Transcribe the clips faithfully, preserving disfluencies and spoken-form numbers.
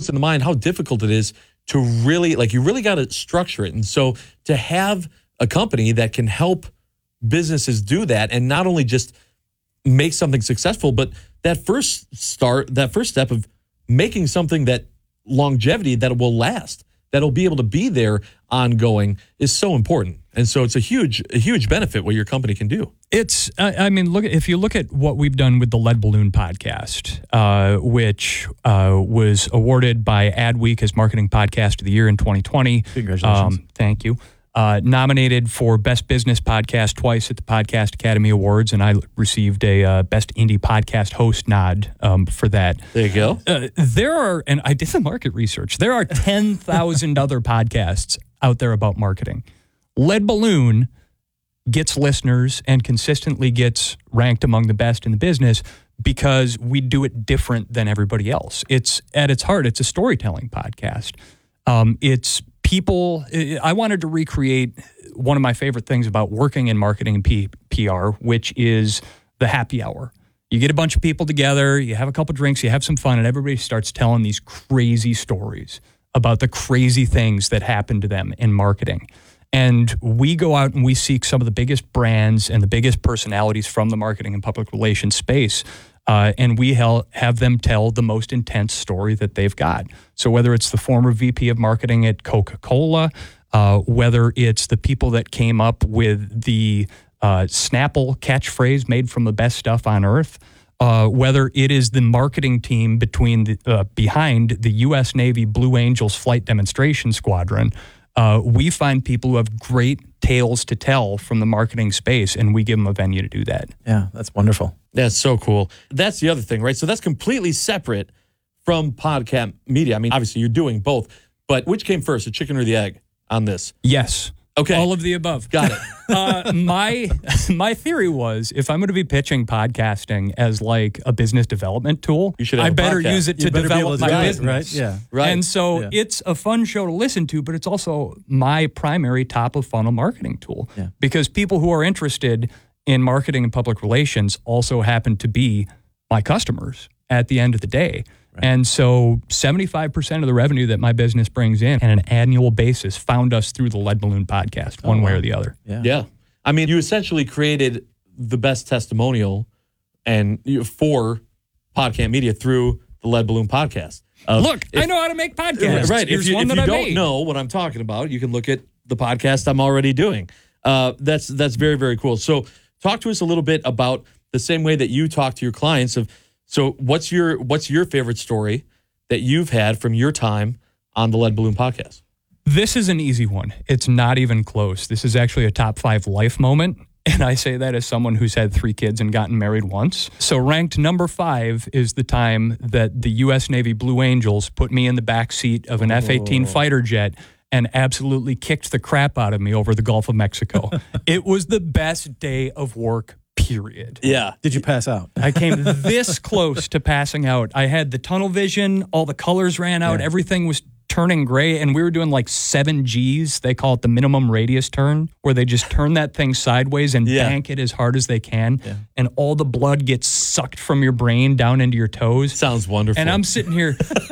puts into mind how difficult it is to really, like, you really got to structure it. And so to have a company that can help businesses do that and not only just make something successful, but that first start, that first step of making something that longevity, that will last, that'll be able to be there ongoing is so important. And so it's a huge, a huge benefit what your company can do. It's, I I mean, look, if you look at what we've done with the Lead Balloon podcast, uh, which uh, was awarded by Adweek as Marketing Podcast of the Year in twenty twenty. Congratulations. Um, thank you. Uh, nominated for Best Business Podcast twice at the Podcast Academy Awards, and I received a uh, Best Indie Podcast Host nod um, for that. There you go. Uh, there are, and I did the market research, there are ten thousand other podcasts out there about marketing. Lead Balloon gets listeners and consistently gets ranked among the best in the business because we do it different than everybody else. It's, at its heart, it's a storytelling podcast. Um, it's people, I wanted to recreate one of my favorite things about working in marketing and P- PR, which is the happy hour. You get a bunch of people together, you have a couple drinks, you have some fun, and everybody starts telling these crazy stories about the crazy things that happen to them in marketing. And we go out and we seek some of the biggest brands and the biggest personalities from the marketing and public relations space. Uh, and we hel- have them tell the most intense story that they've got. So whether it's the former V P of marketing at Coca-Cola, uh, whether it's the people that came up with the uh, Snapple catchphrase made from the best stuff on earth, uh, whether it is the marketing team between the, uh, behind the U S Navy Blue Angels Flight Demonstration Squadron, uh, we find people who have great tales to tell from the marketing space, and we give them a venue to do that. Yeah, that's wonderful. That's so cool. That's the other thing, right? So that's completely separate from podcast media. I mean, obviously you're doing both, but which came first, the chicken or the egg on this? Yes. Okay. All of the above. Got it. uh, my my theory was, if I'm going to be pitching podcasting as like a business development tool, You should have I a better podcast. use it to You better be able develop to my do it, business. right? Yeah. Right. And so Yeah. it's a fun show to listen to, but it's also my primary top of funnel marketing tool. Yeah. Because people who are interested in marketing and public relations also happen to be my customers at the end of the day. Right. And so seventy-five percent of the revenue that my business brings in on an annual basis found us through the Lead Balloon podcast, one Oh, way wow. or the other. Yeah. Yeah. I mean, you essentially created the best testimonial and you- for podcast media through the Lead Balloon podcast. Uh, Look, if- I know how to make podcasts. Right. Here's If you, one if that you I don't made. know what I'm talking about, you can look at the podcast I'm already doing. Uh, that's that's very, very cool. So talk to us a little bit about the same way that you talk to your clients. Of So what's your what's your favorite story that you've had from your time on the Lead Balloon podcast? This is an easy one. It's not even close. This is actually a top five life moment. And I say that as someone who's had three kids and gotten married once. So ranked number five is the time that the U S Navy Blue Angels put me in the back seat of an F eighteen fighter jet and absolutely kicked the crap out of me over the Gulf of Mexico. It was the best day of work, period. Yeah. Did you pass out? I came this close to passing out. I had the tunnel vision, all the colors ran out, Yeah. everything was turning gray, and we were doing like seven G's. They call it the minimum radius turn, where they just turn that thing sideways and Yeah. bank it as hard as they can, Yeah. and all the blood gets sucked from your brain down into your toes. Sounds wonderful. And I'm sitting here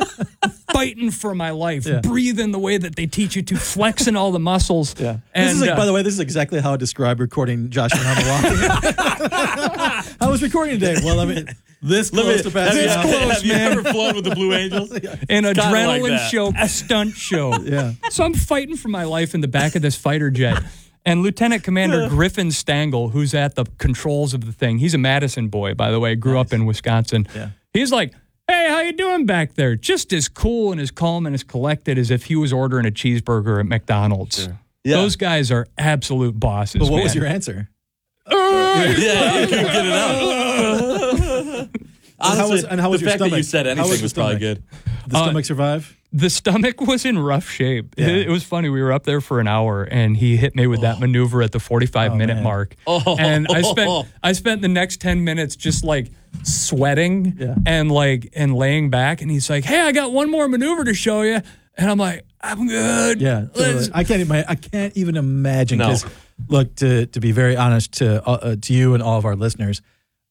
fighting for my life, Yeah. breathing the way that they teach you to, flexing all the muscles. Yeah. And, this is like, uh, by the way, this is exactly how I describe recording Josh and I was recording today. Well, I mean, this Let close me- to passing have, out. you, have you ever flown with the Blue Angels? an Kinda like adrenaline that. show, a stunt show. Yeah. So I'm fighting for my life in the back of this fighter jet. And Lieutenant Commander Griffin Stangl, who's at the controls of the thing, he's a Madison boy, by the way, grew up in Wisconsin. Yeah. He's like, hey, how you doing back there? Just as cool and as calm and as collected as if he was ordering a cheeseburger at McDonald's. Sure. Yeah. Those guys are absolute bosses. But what was man. your answer? Yeah, you couldn't get it out. Honestly, how was- and how was the your fact that you stomach? said How anything was was, your probably stomach? good. The Uh, stomach survive? The stomach was in rough shape. Yeah. It, it was funny. We were up there for an hour, and he hit me with that maneuver at the forty-five Oh, minute man. mark. Oh. And I spent I spent the next ten minutes just like sweating Yeah. and like and laying back. And he's like, "Hey, I got one more maneuver to show you." And I'm like, "I'm good." Yeah, totally. Let's- I can't. Ima- I can't even imagine. No. 'Cause, look, to to be very honest to uh, uh, to you and all of our listeners,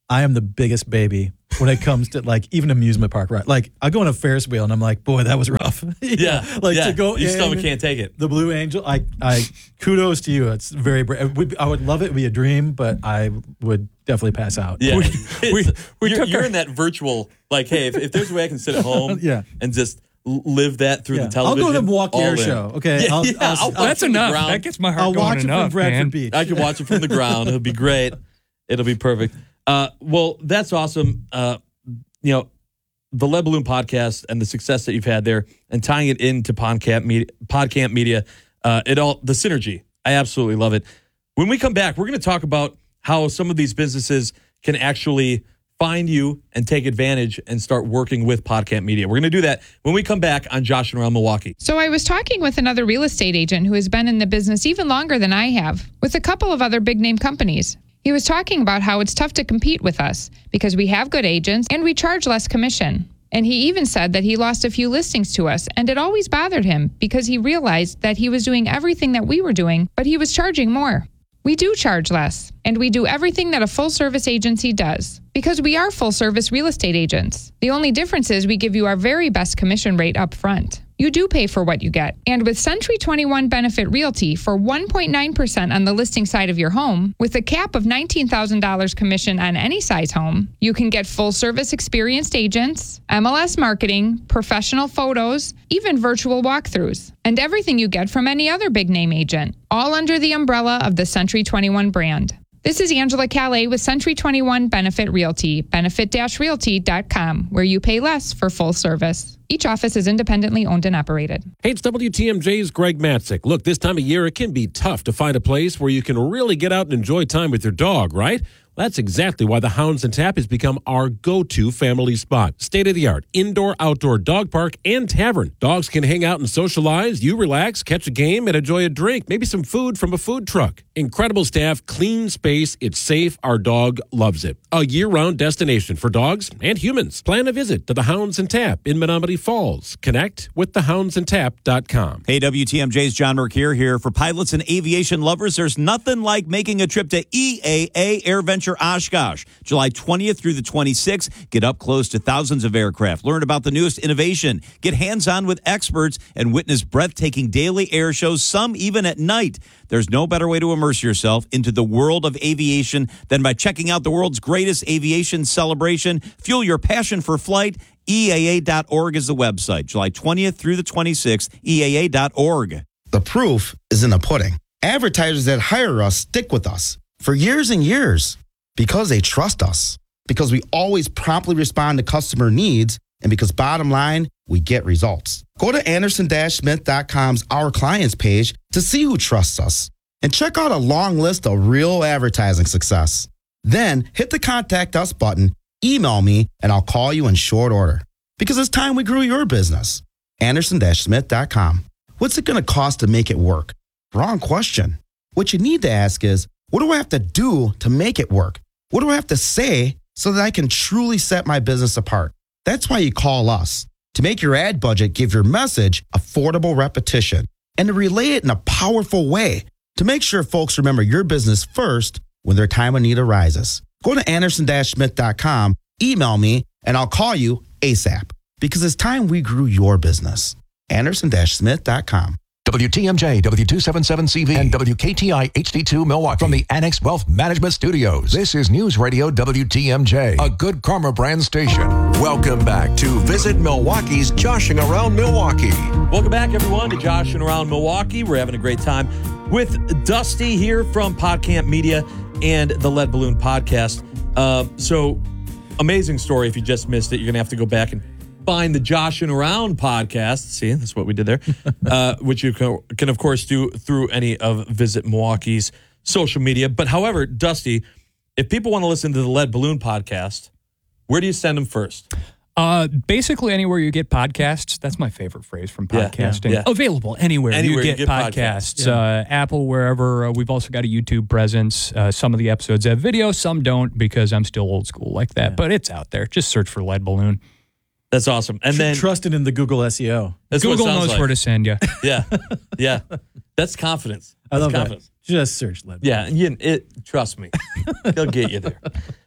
I am the biggest baby when it comes to like even amusement park ride. Like I go on a Ferris wheel and I'm like, boy, that was rough. Yeah, like yeah. to go. Your in, stomach can't take it. The Blue Angel. I, I kudos to you. It's very. bra- I would love it. It'd be a dream, but I would definitely pass out. Yeah, We- we- we you're, took you're our- in that virtual. Like, hey, if, if there's a way I can sit at home, Yeah. and just l- live that through Yeah. the television. I'll go to the Milwaukee all Air in. Show. Okay, Yeah, I'll, yeah, I'll, I'll I'll, watch That's from the enough. ground. That gets my heart I'll going watch it enough, from Bradford man. Beach. I can watch it from the ground. It'll be great. It'll be perfect. Uh, well, that's awesome. Uh, you know, the Lead Balloon podcast and the success that you've had there, and tying it into Podcamp Media, Podcamp Media, uh, it all the synergy. I absolutely love it. When we come back, we're going to talk about how some of these businesses can actually find you and take advantage and start working with Podcamp Media. We're going to do that when we come back on Josh and Around Milwaukee. So I was talking with another real estate agent who has been in the business even longer than I have, with a couple of other big name companies. He was talking about how it's tough to compete with us because we have good agents and we charge less commission. And he even said that he lost a few listings to us, and it always bothered him because he realized that he was doing everything that we were doing, but he was charging more. We do charge less, and we do everything that a full-service agency does because we are full-service real estate agents. The only difference is we give you our very best commission rate up front. You do pay for what you get. And with Century twenty-one Benefit Realty for one point nine percent on the listing side of your home, with a cap of nineteen thousand dollars commission on any size home, you can get full-service experienced agents, M L S marketing, professional photos, even virtual walkthroughs, and everything you get from any other big-name agent, all under the umbrella of the Century twenty-one brand. This is Angela Calais with Century twenty-one Benefit Realty, benefit dash realty dot com, where you pay less for full service. Each office is independently owned and operated. Hey, it's W T M J's Greg Matzik. Look, this time of year, it can be tough to find a place where you can really get out and enjoy time with your dog, right? That's exactly why the Hounds and Tap has become our go-to family spot. State-of-the-art, indoor-outdoor dog park and tavern. Dogs can hang out and socialize, you relax, catch a game, and enjoy a drink, maybe some food from a food truck. Incredible staff, clean space, it's safe, our dog loves it. A year-round destination for dogs and humans. Plan a visit to the Hounds and Tap in Menominee Falls. Connect with the hounds and tap dot com. Hey, W T M J's John Mercure here. For pilots and aviation lovers, there's nothing like making a trip to E A A AirVenture Oshkosh. July twentieth through the twenty-sixth. Get up close to thousands of aircraft. Learn about the newest innovation. Get hands-on with experts and witness breathtaking daily air shows, some even at night. There's no better way to immerse yourself into the world of aviation than by checking out the world's greatest aviation celebration. Fuel your passion for flight. E A A dot org is the website. July twentieth through the twenty-sixth. E A A dot org. The proof is in the pudding. Advertisers that hire us stick with us for years and years because they trust us, because we always promptly respond to customer needs, and because bottom line, we get results. Go to Anderson Smith dot com's Our Clients page to see who trusts us and check out a long list of real advertising success. Then hit the Contact Us button, email me, and I'll call you in short order. Because it's time we grew your business. Anderson Smith dot com. What's it going to cost to make it work? Wrong question. What you need to ask is, what do I have to do to make it work? What do I have to say so that I can truly set my business apart? That's why you call us. To make your ad budget give your message affordable repetition and to relay it in a powerful way to make sure folks remember your business first when their time of need arises. Go to Anderson Smith dot com, email me, and I'll call you ASAP because it's time we grew your business. Anderson Smith dot com. W T M J, W two seventy-seven C V, and W K T I H D two Milwaukee. From the Annex Wealth Management Studios, this is News Radio W T M J, a Good Karma brand station. Welcome back to Visit Milwaukee's Joshing Around Milwaukee. Welcome back, everyone, to Josh and Around Milwaukee. We're having a great time with Dusty here from Podcamp Media and the Lead Balloon Podcast. Uh, so, amazing story. If you just missed it, you're going to have to go back and find the Josh and Around podcast. See, that's what we did there. uh, which you can, can, of course, do through any of Visit Milwaukee's social media. But however, Dusty, if people want to listen to the Lead Balloon podcast, where do you send them first? Uh, basically, anywhere you get podcasts. That's my favorite phrase from Yeah, podcasting. yeah, yeah. Available anywhere, Anywhere you you get, get podcasts. podcasts. Uh, Apple, wherever. Uh, we've also got a YouTube presence. Uh, some of the episodes have video, some don't because I'm still old school like that. Yeah. But it's out there. Just search for Lead Balloon. That's awesome. And then trusted in the Google S E O. that's what it Google sounds knows like. where to send you. Yeah, yeah. That's confidence. I That's love confidence. that. Just search Lead. Yeah, you, it. Trust me, they'll get you there.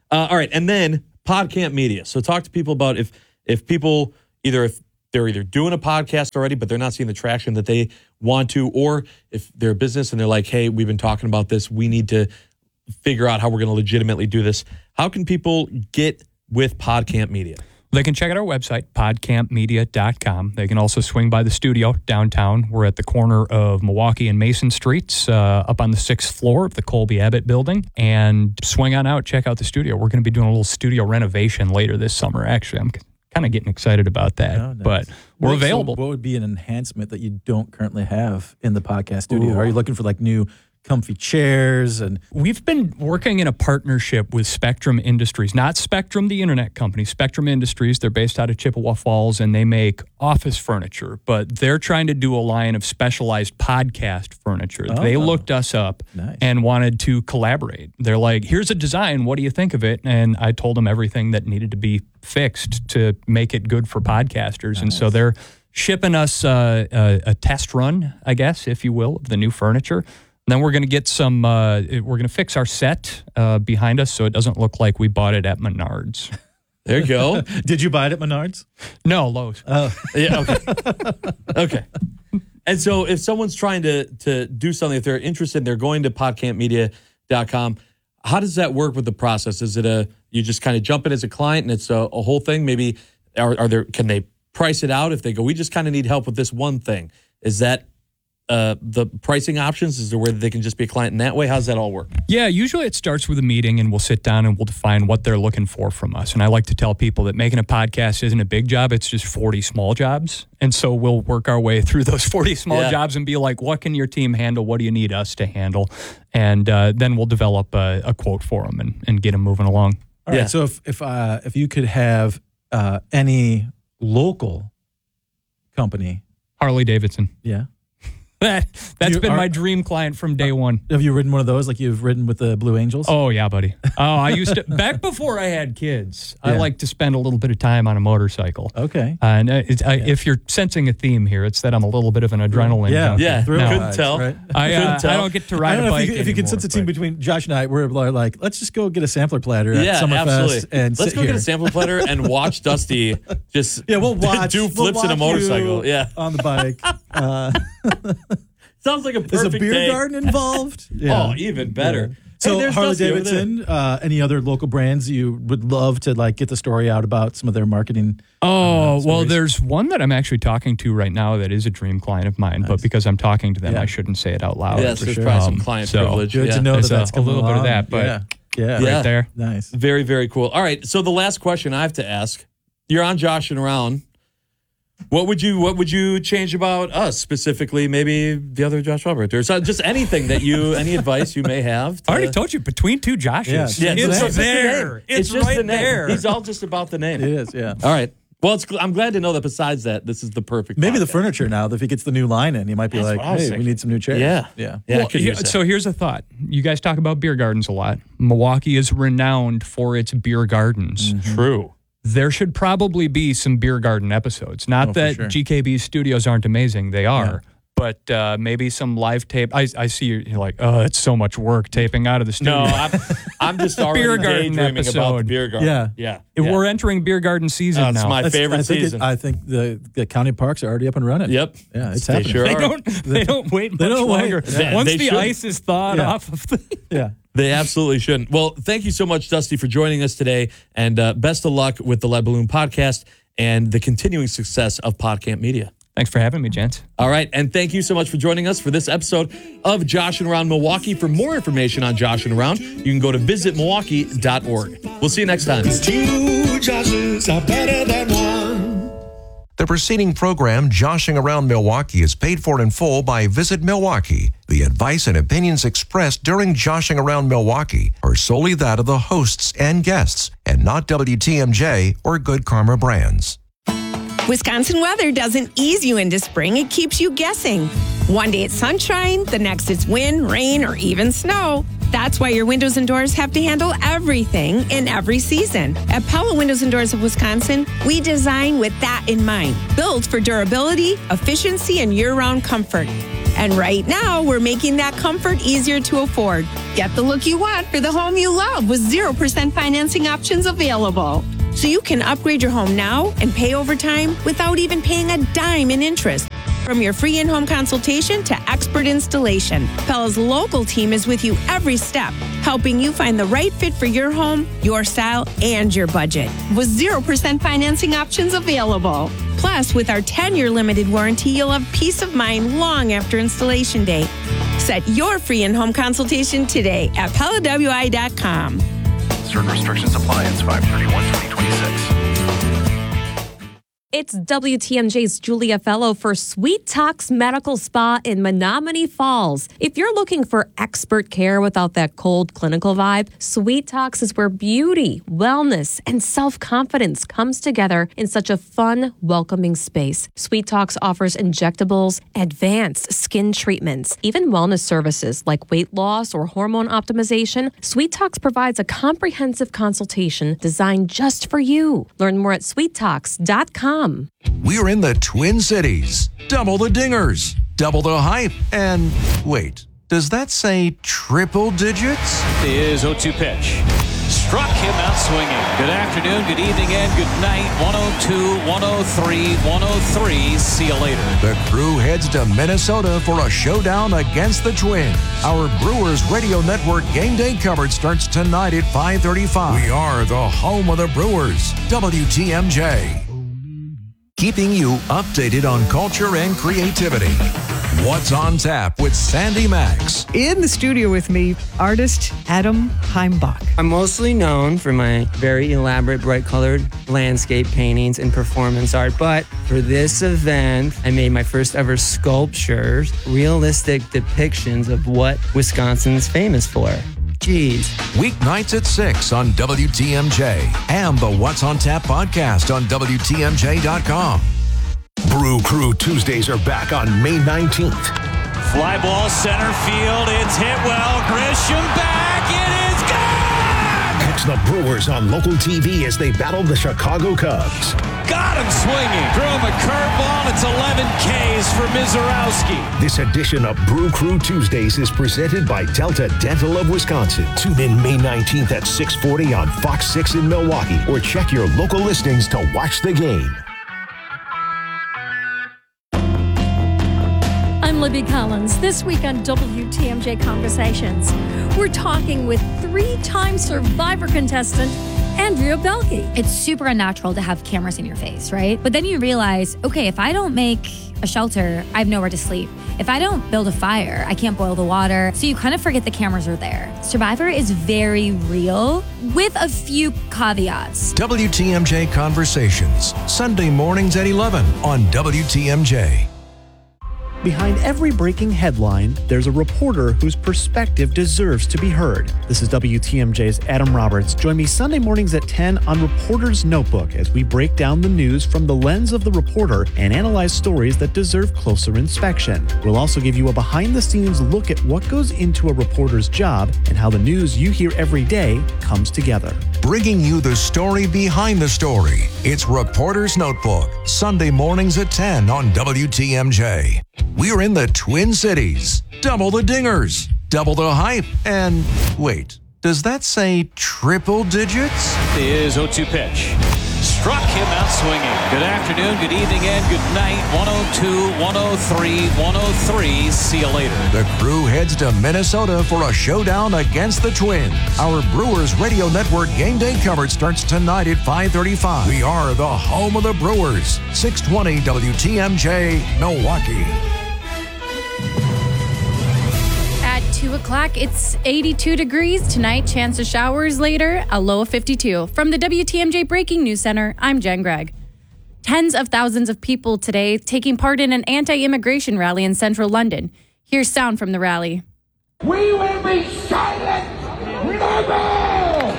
Uh, all right, and then PodCamp Media. So talk to people about if if people either if they're either doing a podcast already, but they're not seeing the traction that they want to, or if they're a business and they're like, hey, we've been talking about this, we need to figure out how we're going to legitimately do this. How can people get with PodCamp Media? They can check out our website, pod camp media dot com. They can also swing by the studio downtown. We're at the corner of Milwaukee and Mason Streets, uh, up on the sixth floor of the Colby Abbott building. And swing on out, check out the studio. We're going to be doing a little studio renovation later this summer, actually. I'm kind of getting excited about that. Oh, nice. But we're what, available. So what would be an enhancement that you don't currently have in the podcast studio? Ooh. Are you looking for like new comfy chairs? And we've been working in a partnership with Spectrum Industries, not Spectrum, the internet company, Spectrum Industries. They're based out of Chippewa Falls, and they make office furniture, but they're trying to do a line of specialized podcast furniture. Oh, they looked us up nice. and wanted to collaborate. They're like, here's a design. What do you think of it? And I told them everything that needed to be fixed to make it good for podcasters. Nice. And so they're shipping us uh, a, a test run, I guess, if you will, of the new furniture. Then we're going to get some, uh, we're going to fix our set uh, behind us so it doesn't look like we bought it at Menards. There you go. Did you buy it at Menards? No, Lowe's. Oh. Yeah, okay. Okay. And so if someone's trying to to do something, if they're interested, they're going to pod camp media dot com. How does that work with the process? Is it a, you just kind of jump in as a client and it's a, a whole thing? Maybe, are, are there, can they price it out if they go, we just kind of need help with this one thing? Is that Uh, the pricing options? Is there where they can just be a client in that way? How does that all work? Yeah, usually it starts with a meeting and we'll sit down and we'll define what they're looking for from us. And I like to tell people that making a podcast isn't a big job. It's just forty small jobs. And so we'll work our way through those forty small yeah. jobs and be like, what can your team handle? What do you need us to handle? And uh, then we'll develop a, a quote for them and, and get them moving along. All yeah. right. So if if, uh, if you could have uh, any local company. Harley Davidson. Yeah. That, that's you, been are, my dream client from day one. Have you ridden one of those like you've ridden with the Blue Angels? Oh, yeah, buddy. Oh, I used to, back before I had kids, yeah. I like to spend a little bit of time on a motorcycle. Okay. Uh, and it's, I, yeah. if you're sensing a theme here, it's that I'm a little bit of an adrenaline yeah. junkie. Yeah, no, couldn't tell. Right. I, uh, couldn't tell. I don't get to ride I don't a know bike if you, if you can sense a team between Josh and I, we're like, let's just go get a sampler platter at yeah, Summerfest absolutely. and let's sit go here. get a sampler platter and watch Dusty just yeah, we'll watch, do flips we'll in a motorcycle. Yeah, on the bike. Uh, Sounds like a perfect Is a beer day. garden involved? Yeah. Oh, even better. Yeah. So hey, Harley Dusty Davidson, uh, any other local brands you would love to like get the story out about some of their marketing? Oh, uh, well, there's one that I'm actually talking to right now that is a dream client of mine, nice. But because I'm talking to them, yeah. I shouldn't say it out loud. Yes, for there's sure. probably some um, client so privilege. Good yeah. to know there's that a, that's a little along. bit of that, but yeah. Yeah. right yeah. there. Nice. Very, very cool. All right, so the last question I have to ask, you're on Joshing Around. What would you What would you change about us specifically? Maybe the other Josh Robert, or so, just anything that you, any advice you may have. To, I already told you between two Joshes. Yeah, yeah, it's, it's there. The It's, it's just right the name. there. He's all just about the name. It is. Yeah. All right. Well, it's, I'm glad to know that besides that, this is the perfect. Maybe podcast. the furniture now. If he gets the new line in, he might be That's like, what I was "Hey, thinking. we need some new chairs." Yeah, Yeah. yeah. I Well, could here- use that. so here's a thought. You guys talk about beer gardens a lot. Milwaukee is renowned for its beer gardens. Mm-hmm. True. There should probably be some beer garden episodes. Not Oh, for that sure. G K B's studios aren't amazing. They are. But uh, maybe some live tape. I, I see you, you're like, oh, it's so much work taping out of the studio. No, I'm, I'm just already Beer garden daydreaming about the episode. beer garden. Yeah. yeah. If yeah. We're entering beer garden season Oh, it's now. my That's- favorite I think season. It, I think the, the county parks are already up and running. Yep. Yeah, it's They happening. sure they are. don't. They don't wait much They don't wait. longer. Yeah. Once They the shouldn't. ice is thawed Yeah. off of the. Yeah. They absolutely shouldn't. Well, thank you so much, Dusty, for joining us today, and uh, best of luck with the Lead Balloon podcast and the continuing success of PodCamp Media. Thanks for having me, gents. All right, and thank you so much for joining us for this episode of Joshing Around Milwaukee. For more information on Joshing Around, you can go to visit milwaukee dot org. We'll see you next time. Two Joshes are better than one. The preceding program, Joshing Around Milwaukee, is paid for in full by Visit Milwaukee. The advice and opinions expressed during Joshing Around Milwaukee are solely that of the hosts and guests, and not W T M J or Good Karma Brands. Wisconsin weather doesn't ease you into spring, it keeps you guessing. One day it's sunshine, the next it's wind, rain, or even snow. That's why your windows and doors have to handle everything in every season. At Pella Windows and Doors of Wisconsin, we design with that in mind. Built for durability, efficiency, and year-round comfort. And right now, we're making that comfort easier to afford. Get the look you want for the home you love with zero percent financing options available. So you can upgrade your home now and pay over time without even paying a dime in interest. From your free in-home consultation to expert installation, Pella's local team is with you every step, helping you find the right fit for your home, your style, and your budget. With zero percent financing options available. Plus, with our ten-year limited warranty, you'll have peace of mind long after installation date. Set your free in-home consultation today at Pella W I dot com. Certain restrictions apply. It's five thirty-one twenty twenty-six. It's W T M J's Julia Fellow for Sweet Talks Medical Spa in Menominee Falls. If you're looking for expert care without that cold clinical vibe, Sweet Talks is where beauty, wellness, and self-confidence comes together in such a fun, welcoming space. Sweet Talks offers injectables, advanced skin treatments, even wellness services like weight loss or hormone optimization. Sweet Talks provides a comprehensive consultation designed just for you. Learn more at sweet talks dot com. We're in the Twin Cities. Double the dingers, double the hype, and wait, does that say triple digits? Is oh two pitch. Struck him out swinging. Good afternoon, good evening, and good night. one oh two, one oh three, one oh three. See you later. The crew heads to Minnesota for a showdown against the Twins. Our Brewers Radio Network game day coverage starts tonight at five thirty-five. We are the home of the Brewers. W T M J. Keeping you updated on culture and creativity. What's on Tap with Sandy Max. In the studio with me, artist Adam Heimbach. I'm mostly known for my very elaborate, bright-colored landscape paintings and performance art, but for this event, I made my first ever sculptures, realistic depictions of what Wisconsin's famous for. Jeez. Weeknights at six on W T M J and the What's on Tap podcast on W T M J dot com. Brew Crew Tuesdays are back on May nineteenth. Fly ball center field. It's hit well. Grisham back. It is gone! Catch the Brewers on local T V as they battle the Chicago Cubs. Got him swinging. Threw him a curveball. It's eleven Ks for Mizorowski. This edition of Brew Crew Tuesdays is presented by Delta Dental of Wisconsin. Tune in May nineteenth at six forty on Fox six in Milwaukee or check your local listings to watch the game. I'm Libby Collins. This week on W T M J Conversations, we're talking with three-time Survivor contestant Andrea Belke. It's super unnatural to have cameras in your face, right? But then you realize, okay, if I don't make a shelter, I have nowhere to sleep. If I don't build a fire, I can't boil the water. So you kind of forget the cameras are there. Survivor is very real with a few caveats. W T M J Conversations, Sunday mornings at eleven on W T M J. Behind every breaking headline, there's a reporter whose perspective deserves to be heard. This is W T M J's Adam Roberts. Join me Sunday mornings at ten on Reporter's Notebook as we break down the news from the lens of the reporter and analyze stories that deserve closer inspection. We'll also give you a behind-the-scenes look at what goes into a reporter's job and how the news you hear every day comes together. Bringing you the story behind the story. It's Reporter's Notebook, Sunday mornings at ten on W T M J. We're in the Twin Cities. Double the dingers, double the hype, and wait, does that say triple digits? Is oh two pitch. Struck him out swinging. Good afternoon, good evening, and good night. one oh two, one oh three, one oh three. See you later. The crew heads to Minnesota for a showdown against the Twins. Our Brewers Radio Network game day coverage starts tonight at five thirty-five. We are the home of the Brewers. six twenty W T M J, Milwaukee. At two o'clock, it's eighty-two degrees. Tonight, chance of showers later, a low of fifty-two. From the W T M J Breaking News Center, I'm Jen Gregg. Tens of thousands of people today taking part in an anti-immigration rally in central London. Here's sound from the rally. We will be silent never!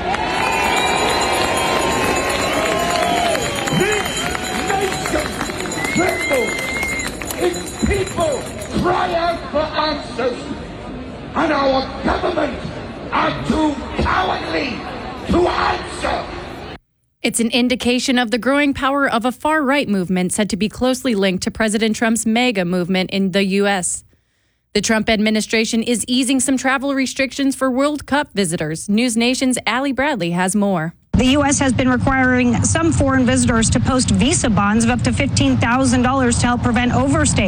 This nation trembles. Its people cry out for answers. And our government are too cowardly to answer. It's an indication of the growing power of a far-right movement said to be closely linked to President Trump's MAGA movement in the U S. The Trump administration is easing some travel restrictions for World Cup visitors. News Nation's Allie Bradley has more. The U S has been requiring some foreign visitors to post visa bonds of up to fifteen thousand dollars to help prevent overstay.